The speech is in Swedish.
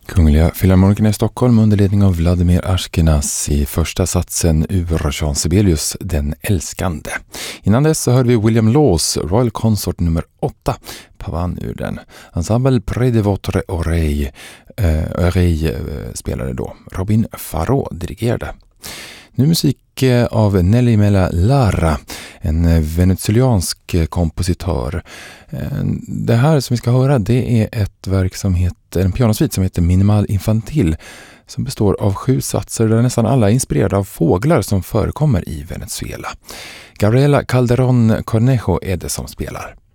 Kungliga Filharmonikerna i Stockholm under ledning av Vladimir Ashkenas i första satsen ur Jean Sibelius Den älskande. Innan dess så hörde vi William Laws Royal Consort nummer 8, Pavan ur den. Ensemble Près de votre oreille spelade då. Robin Faro dirigerade. Nu musik av Nelly Mela Lara, en venezuelansk kompositör. Det här som vi ska höra, det är ett verk som heter, en pianosvit som heter Minimal Infantil, som består av 7 satser där nästan alla är inspirerade av fåglar som förekommer i Venezuela. Gabriela Calderón Cornejo är det som spelar.